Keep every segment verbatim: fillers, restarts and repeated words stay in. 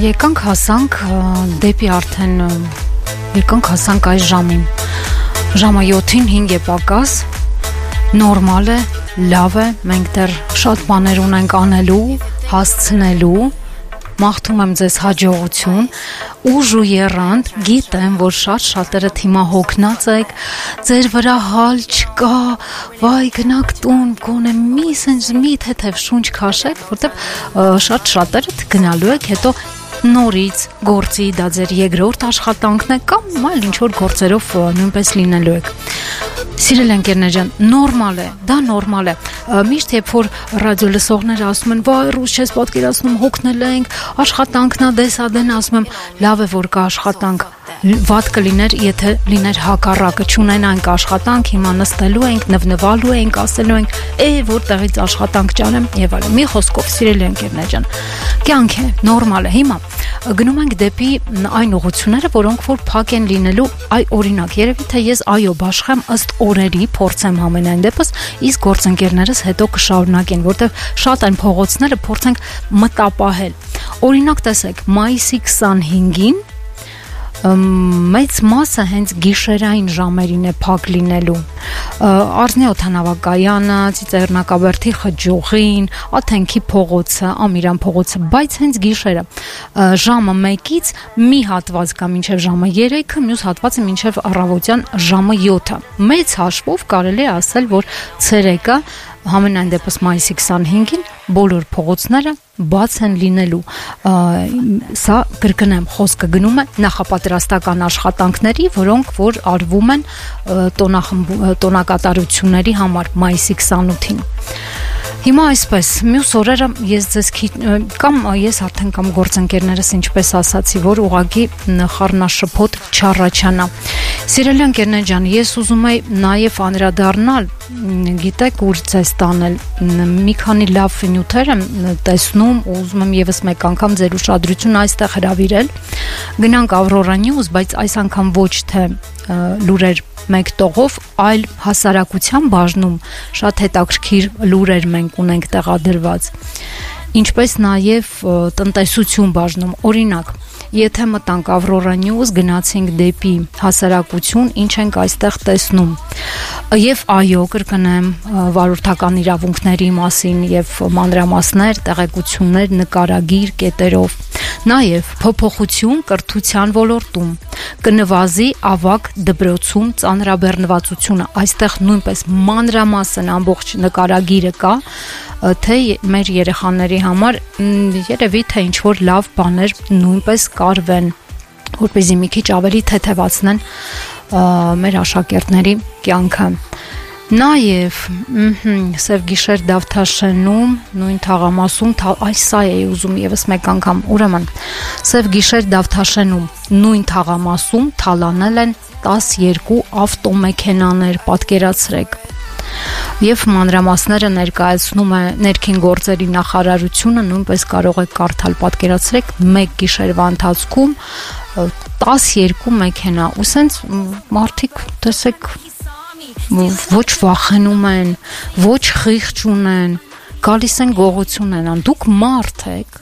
Եկանք հասանք դեպի արդեն եկանք հասանք այս ժամին ժամը յոթին հինգ է պակաս նորմալ է, լավ է, մենք դեռ շատ բաներ ունենք անելու, հասցնելու, մաղթում եմ ձեզ հաջողություն, ուժ ու եռանդ, գիտեմ, որ շատ շատերը հիմա հոգնած եք, ձեր վրա հալ չկա, վայ գնաք տուն, գոնե մի սենց մի թեթև շունչ քաշեք, որտեղ շատ շատերը գնալու եք, հետո նորից գործի, դա ձեր երկրորդ աշխատանքն է կամ այլ ինչ որ գործերով նույնպես լինելու եք։ Սիրել ընկերներ ջան, նորմալ է, դա նորմալ է։ Միշտ երբ որ ռադիո լսողները ասում են, վայ ռուս չես պատկերացնում, հոգնել ենք, աշխատանքն է, դեսադեն, ասում եմ, լավ է որ կա աշխատանք, վատ կլիներ, եթե լիներ հակառակը, չունենանք աշխատանք, հիմա նստելու ենք, նվնվալու ենք, ասելու ենք, է որտեղից աշխատանք ճանեմ եւ այլն։ Մի խոսքով, սիրելի ընկերներ ջան, կյանք է, նորմալ է։ Հիմա գնում ենք դեպի այն ուղղությունները, որոնք որ փակ են լինելու, այ օրինակ, երևի թե ես այո բաշխեմ ըստ օրերի, փորձեմ համենայն դեպս, իսկ գործընկերներս հետո կշարունակեն, որտեղ շատ այն փողոցները փորձենք մտապահել։ Օրինակ տեսեք, մայիսի քսանհինգին մեծ մասը հենց գիշերային ժամերին է փակ լինելու։ Արզնի օդանավակայանը, Ծիծեռնակաբերդի խճուղին, Աթենքի փողոցը, Ամիրան փողոցը, բայց հենց գիշերը ժամը մեկից մի հատված կա մինչև ժամը երեքը, մյուս հատվածը մինչև առավոտյան ժամը յոթը։ Մեծ հաշվով կարելի է ասել, որ ցերեկը համենայն դեպս մայիսի քսանհինգին բոլոր փողոցները բաց են լինելու։ Սա կրկնեմ, խոսքը գնում է նախապատրաստական աշխատանքների, որոնք որ արվում են տոնակատարությունների համար մայիսի քսանութին։ Հիմա այսպես, մյուս օրերը ես ձեզ կամ ես արդեն կամ գործընկերներս ինչպես ասացի, որ ուղղակի խառնաշփոթ չառաջանա։ Սիրելի ընկերներ ջան, ես ուզում եի նաև անդրադառնալ, գիտեք, ուր ձեզ տանել, մի քանի լավ նյութեր եմ տեսնում, ուզում եմ եւս մեկ անգամ ձեր ուշադրությունը այստեղ հրավիրել։ Գնանք Aurora News, բայց այս անգամ ոչ թե լուրեր մեկ տողով, այլ հասարակության բաժնում շատ հետաքրքիր լուրեր մենք ունենք տեղադրված, ինչպես նաև տնտեսություն բաժնում, օրինակ, եթե մտանք Aurora News, գնացինք դեպի հասարակություն, ինչ ենք այստեղ տեսնում, եւ այո, կրկնեմ, վարորդական իրավունքների մասին եւ մանրամասներ, տեղեկություններ, նկարագիր, կետերով, նաեւ փոփոխություն կրթության ոլորտում, կնվազի ավագ դպրոցում ծանրաբեռնվածությունը, այստեղ նույնպես մանրամասն ամբողջ նկարագիրը կա, թե մեր երեխաների համար երևի թե ինչ որ լավ բաներ նույնպես կարվեն, որպեսզի մի քիչ ավելի թեթևացնեն մեր աշակերտների կյանքը։ Նաև Սև գիշեր Դավթաշենում, նույն թաղամասում, այս սա է ուզում եւս մեկ անգամ, ուրեմն Սև գիշեր Դավթաշենում, նույն թաղամասում թալանել են տասներկու ավտոմեքենաներ, պատկերացրեք։ Եվ մանրամասները ներկայացնում է ներքին գործերի նախարարությունը, նույնպես կարող եք կարդալ, պատկերացրեք, մեկ գիշերվա ընթացքում տասներկու մեքենա, ու սենց մարդիկ, տեսեք, ոչ վախենում են, ոչ խիղճ ունեն, գալիս են գողություն են, դուք մարդ եք։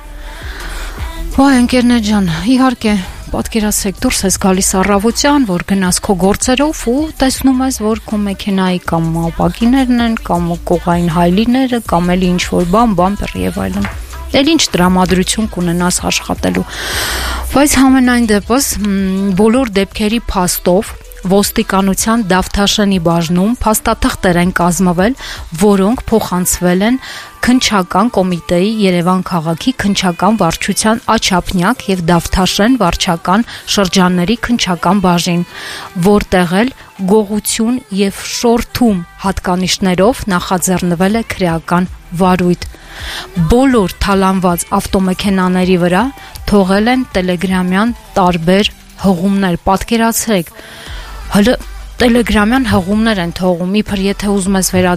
Վայ ընկերներ ջան, իհարկե պատկերացրեք, դուրս ես գալիս առավոտյան, որ գնաս քո գործերով ու տեսնում ես, որ քո մեքենայի կամ ապակիներն են, կամ կողային հայլիները, կամ էլ ինչ որ բան, բամպեր եւ այլն։ Էլ ինչ տրամադրություն կունենաս աշխատելու։ Բայց համենայն դեպս բոլոր դեպքերի փաստով ոստիկանության Դավթաշենի բաժնում փաստաթղթեր են կազմվել, որոնք փոխանցվել են քննչական կոմիտեի Երևան քաղաքի քննչական վարչության Աչափնյակ եւ Դավթաշեն վարչական շրջանների քննչական բաժին, որտեղ էլ գողություն եւ շորթում հատկանիշներով նախաձեռնվել է քրեական վարույթ։ Բոլոր թալանված ավտոմեքենաների վրա թողել են տելեգրամյան տարբեր հղումներ, պատկերացրեք, հələ տելեգրամյան հղումներ են թողում, իբր եթե ուզում ես վերա